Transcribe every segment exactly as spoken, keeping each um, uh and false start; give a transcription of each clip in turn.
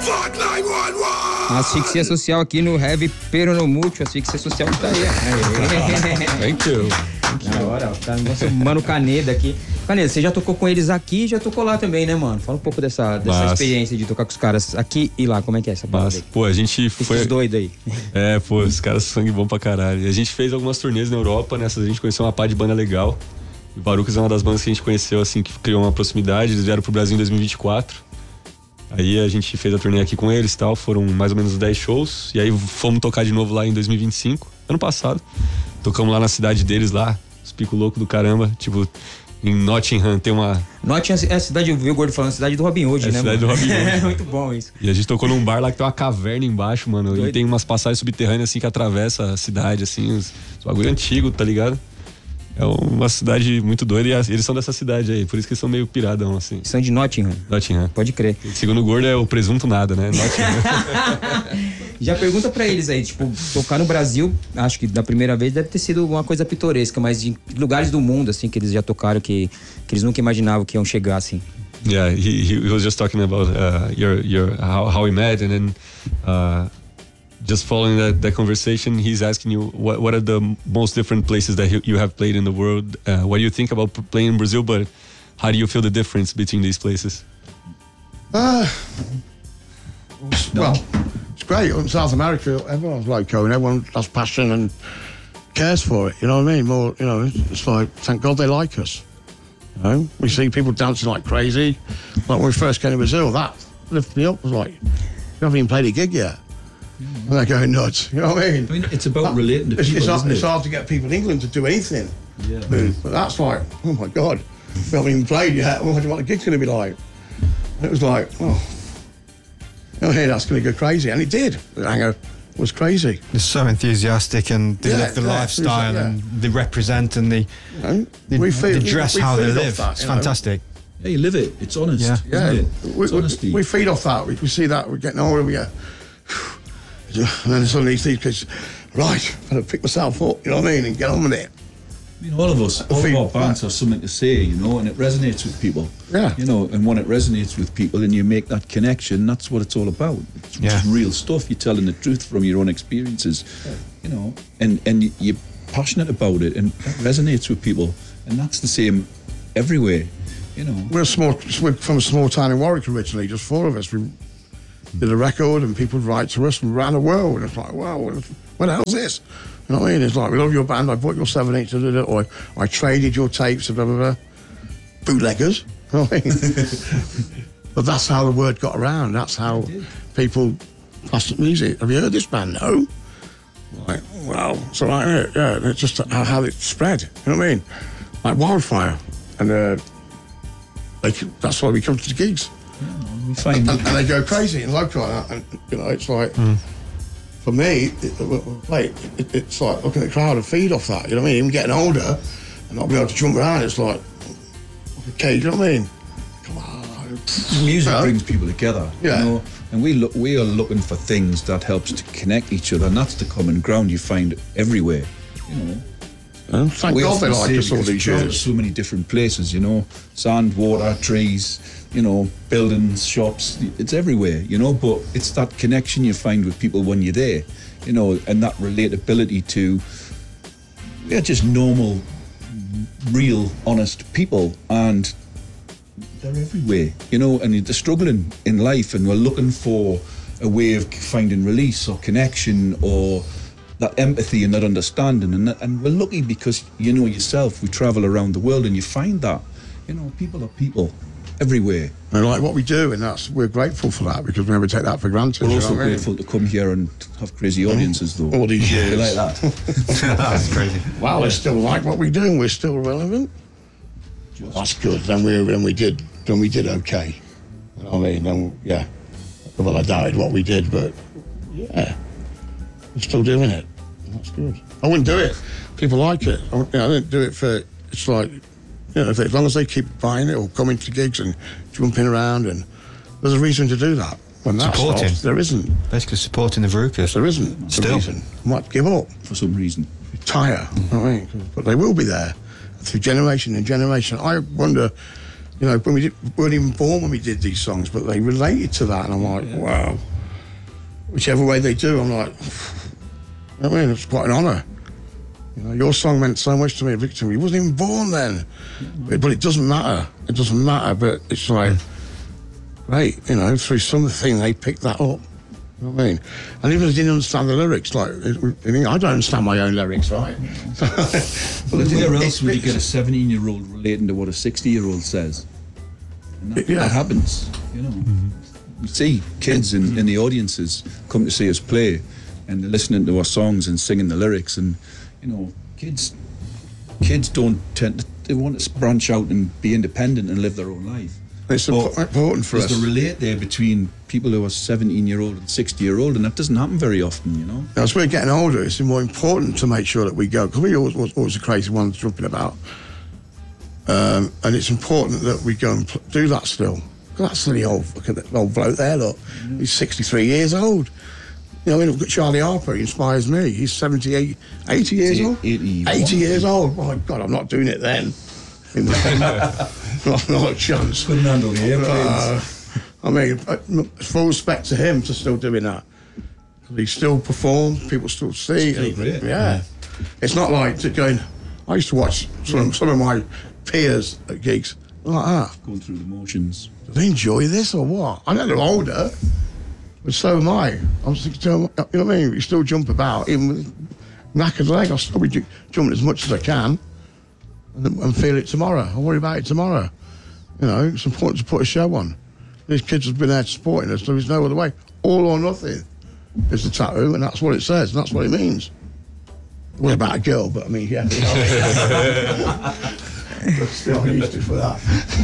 Asfixia social aqui no Heavy Peronomútil. Asfixia social tá aí. Thank you. Na hora, ó, tá nosso mano Caneda aqui. Caneda, você já tocou com eles aqui e já tocou lá também, né, mano? Fala um pouco dessa, dessa experiência de tocar com os caras aqui e lá. Como é que é essa parada aí? Pô, a gente foi... Esses doidos aí. É, pô, os caras sangue bom pra caralho. A gente fez algumas turnês na Europa, nessas a gente conheceu uma pá de banda legal. O Barucas é uma das bandas que a gente conheceu, assim, que criou uma proximidade. Eles vieram pro Brasil em dois mil e vinte e quatro. Aí a gente fez a turnê aqui com eles e tal. Foram mais ou menos dez shows. E aí fomos tocar de novo lá em dois mil e vinte e cinco, ano passado. Tocamos lá na cidade deles lá. Os pico louco do caramba. Tipo, em Nottingham tem uma... Nottingham é a cidade, eu vi o Gordo falando, a cidade do Robin Hood, é né, a cidade mano? do Robin Hood. É muito bom isso. E a gente tocou num bar lá que tem uma caverna embaixo, mano. Doido. E tem umas passagens subterrâneas assim que atravessa a cidade, assim. Os, os bagulho antigo, tá ligado? É uma cidade muito doida e eles são dessa cidade aí, por isso que eles são meio piradão, assim. São de Nottingham? Nottingham. Pode crer. Segundo o Gordo é o presunto nada, né? Nottingham. Já pergunta pra eles aí, tipo, tocar no Brasil, acho que da primeira vez deve ter sido uma coisa pitoresca, mas de lugares do mundo, assim, que eles já tocaram, que, que eles nunca imaginavam que iam chegar, assim. Yeah, he, he was just talking about uh, your, your, how, how we met, and then uh, just following that, that conversation, he's asking you what, what are the most different places that you have played in the world. Uh, what do you think about playing in Brazil, but how do you feel the difference between these places? Uh, well, it's great. In South America, everyone's like going, everyone has passion and cares for it, you know what I mean? More, you know, it's like, thank God they like us. You know, we see people dancing like crazy. Like when we first came to Brazil, that lifted me up. It was like, you haven't even played a gig yet. And they're going nuts, you know what I mean? I mean, it's about that, relating to it's, people, it's, hard, isn't it? it's hard to get people in England to do anything. Yeah. But, but that's like, oh my God, we haven't even played yet. What do you want the gig's going to be like? And it was like, oh, you know, hey, that's going to go crazy. And it did. The hangar was crazy. They're so enthusiastic and they Yeah, live the yeah, lifestyle yeah. and they represent and they, You know, they, we feel- they dress we how they feed off live. that, It's you know. fantastic. Yeah, you live it. It's honest. Yeah. Isn't Yeah, it? we, It's we, honesty. we feed off that. We, we see that, we're getting older, we go, and then suddenly these kids, right, I've got to pick myself up, you know what I mean, and get on with it. I mean, all of us, all of feel- our bands have something to say, you know, and it resonates with people. Yeah. You know, and when it resonates with people and you make that connection, that's what it's all about. It's Yeah. just real stuff. You're telling the truth from your own experiences, you know, and, and you- you're passionate about it and that resonates with people. And that's the same everywhere, you know. We're a small, we're from a small town in Warwick originally, just four of us. We did a record and people would write to us from around the world. And it's like, wow, what the hell's this? You know what I mean? It's like, we love your band, I bought your seven inch, or I traded your tapes, blah, blah, blah. Bootleggers, you know what I mean? But that's how the word got around. That's how people, plastic music, have you heard this band? No. Like, well, so like, yeah, yeah, it's just how, how it spread, you know what I mean? Like wildfire. And uh, like, that's why we come to the gigs. We find And, and they go crazy and local, and you know, it's like, mm. for me, it, like, it, it's like looking at the crowd and feed off that, you know what I mean? Even getting older and not being able to jump around, it's like, okay, you know what I mean? Come on. music Yeah. brings people together, Yeah. you know, and we look, we are looking for things that helps to connect each other, and that's the common ground you find everywhere, you know. And thank We God they often like say us all because we these travel to years. so many different places, you know, sand, water, trees, you know, buildings, shops, it's everywhere, you know, but it's that connection you find with people when you're there, you know, and that relatability to, yeah, just normal, real, honest people, and they're everywhere, you know, and they're struggling in life, and we're looking for a way of finding release or connection or that empathy and that understanding, and, and we're lucky because, you know yourself, we travel around the world and you find that, you know, people are people everywhere. And like what we do, and that's, we're grateful for that because we never take that for granted. We're you also know what I mean? grateful to come here and have crazy audiences, though. All these years. You like that? That's crazy. Wow, they still like what we do, and we're still relevant. That's good. Then we then we did then we did okay. You know what I mean? Then yeah. Well, I doubted what we did, but yeah, we're still doing it. That's good. I wouldn't do it. People like it. I, you know, I didn't do it for. It's like, you know, if they, as long as they keep buying it or coming to gigs and jumping around, and there's a reason to do that. When that Supporting. stops, there isn't. Basically supporting the Verucas. There isn't. Still. A reason. Might give up. For some reason. Retire. You know what I mean? But they will be there through generation and generation. I wonder You know, when we did, weren't even born when we did these songs, but they related to that, and I'm like, yeah. wow. Whichever way they do, I'm like, you know what I mean, it's quite an honour. You know, your song meant so much to me, Victor. He wasn't even born then, but, but it doesn't matter. It doesn't matter. But it's like, right, you know, through something they picked that up. You know what I mean? And even if they didn't understand the lyrics, like, I mean, I don't understand my own lyrics, right? But where else would you get a seventeen-year-old relating to what a sixty-year-old says? And that, Yeah. that happens, you know. You see kids in, in the audiences come to see us play, and they're listening to our songs and singing the lyrics, and you know, kids, kids don't tend to, they want to branch out and be independent and live their own life. It's But impo- important for there's us. the relate there between people who are seventeen-year-old and sixty-year-old, and that doesn't happen very often, you know. As we're getting older, it's more important to make sure that we go, because we always, always, always the crazy ones jumping about. Um, and it's important that we go and pl- do that still. That's the old, look at that old bloke there, look. He's sixty-three years old. You know, we've got Charlie Harper, he inspires me. He's seventy-eight, eighty years old. eighty. eighty years old. My God, I'm not doing it then. not, not a chance. Couldn't handle the airplanes. Uh, I mean, uh, full respect to him for still doing that. He still performs, people still see. Still and he- great. Yeah. It's not like to going, I used to watch some, some of my peers at gigs like that. Going through the motions. Do they enjoy this or what? I know they're older, but so am I. I'm thinking, to 'em, you know what I mean? You still jump about, even with knackered leg, I'll still be ju- jumping as much as I can and, and feel it tomorrow. I'll worry about it tomorrow. You know, it's important to put a show on. These kids have been there supporting us, so there's no other way. All or nothing is the tattoo, and that's what it says, and that's what it means. It was about a girl, but I mean, yeah. But still, I'm used to it for that.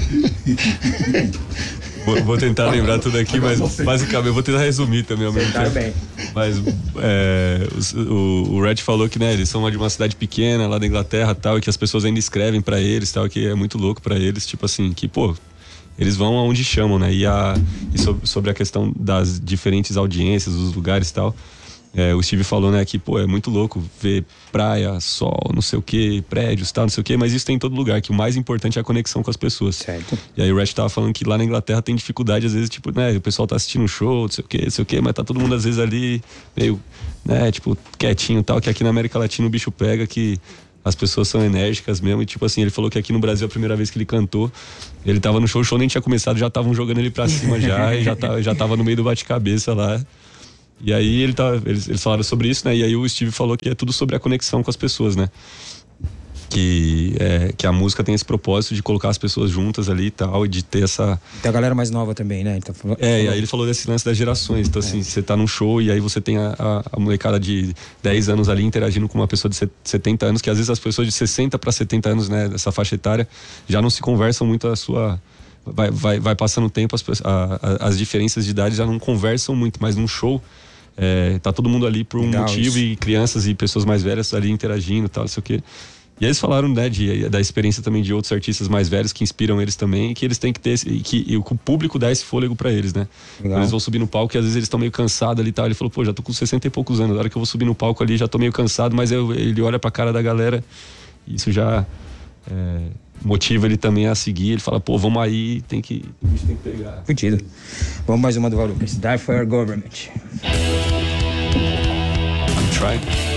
Vou, vou tentar lembrar tudo aqui, mas basicamente eu vou tentar resumir também ao mesmo Tá tempo. bem. Mas é, o, o Red falou que, né, eles são de uma cidade pequena lá da Inglaterra tal, e que as pessoas ainda escrevem pra eles tal, que é muito louco pra eles, tipo assim, que pô, eles vão aonde chamam, né? E, a, e sobre, sobre a questão das diferentes audiências, dos lugares e tal. É, o Steve falou, né, que, pô, é muito louco ver praia, sol, não sei o que, prédios, tal, não sei o que, mas isso tem em todo lugar, que o mais importante é a conexão com as pessoas. Certo. E aí o Red tava falando que lá na Inglaterra tem dificuldade, às vezes, tipo, né, o pessoal tá assistindo um show, não sei o que, não sei o que, mas tá todo mundo, às vezes, ali, meio, né, tipo, quietinho e tal, que aqui na América Latina o bicho pega, que as pessoas são enérgicas mesmo, e tipo assim, ele falou que aqui no Brasil, a primeira vez que ele cantou, ele tava no show, o show nem tinha começado, já estavam jogando ele pra cima já, e já tava, já tava no meio do bate-cabeça lá. E aí ele tá, eles, eles falaram sobre isso, né? E aí o Steve falou que é tudo sobre a conexão com as pessoas, né? Que, é, que a música tem esse propósito de colocar as pessoas juntas ali e tal, e de ter essa... Tem a galera mais nova também, né? Ele tá falando, É, e aí ele falou desse lance das gerações. Então, assim, você tá num show e aí você tem a, a, a molecada de dez anos ali interagindo com uma pessoa de setenta anos, que às vezes as pessoas de sessenta para setenta anos, né, dessa faixa etária, já não se conversam muito a sua... Vai, vai, vai passando o tempo, as, a, a, as diferenças de idade já não conversam muito, mas num show... É, tá todo mundo ali por um Legal motivo, isso. e crianças e pessoas mais velhas ali interagindo e tal, não sei o quê. E eles falaram, né, de, da experiência também de outros artistas mais velhos que inspiram eles também, e que eles têm que ter esse, e que e o público dá esse fôlego pra eles, né? Legal. Eles vão subir no palco e às vezes eles estão meio cansados ali e tal. Ele falou, pô, já tô com sessenta e poucos anos, na hora que eu vou subir no palco ali já tô meio cansado, mas eu, ele olha pra cara da galera e isso já é, motiva ele também a seguir. Ele fala, pô, vamos aí, tem que, a gente tem que pegar. Fudido. Vamos mais uma do Valucas. Die for Our Government. I'm trying.